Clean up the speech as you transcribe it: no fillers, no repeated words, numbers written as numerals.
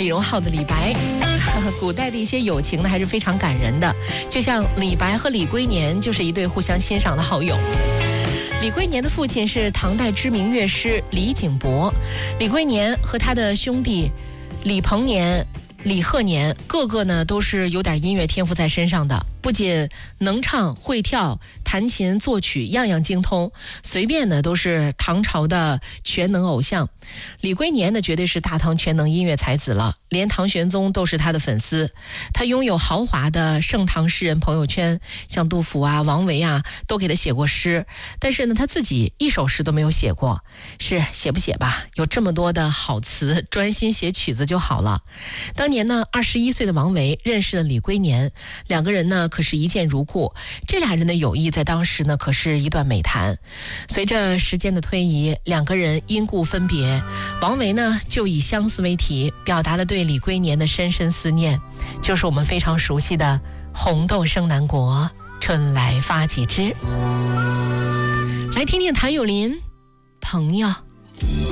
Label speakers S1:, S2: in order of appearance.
S1: 李荣浩的李白。古代的一些友情呢，还是非常感人的。就像李白和李龟年就是一对互相欣赏的好友。李龟年的父亲是唐代知名乐师李景伯，李龟年和他的兄弟李鹏年、李鹤年，个个呢都是有点音乐天赋在身上的，不仅能唱会跳、弹琴作曲样样精通，随便呢都是唐朝的全能偶像。李龟年呢绝对是大唐全能音乐才子了，连唐玄宗都是他的粉丝。他拥有豪华的盛唐诗人朋友圈，像杜甫啊、王维啊都给他写过诗，但是呢他自己一首诗都没有写过。是写不写吧，有这么多的好词，专心写曲子就好了。当年呢21岁的王维认识了李龟年，两个人呢可是一见如故，这俩人的友谊在当时呢可是一段美谈。随着时间的推移，两个人因故分别，王维呢就以相思为题，表达了对李龟年的深深思念，就是我们非常熟悉的红豆生南国，春来发几枝。来听听谭咏麟朋友。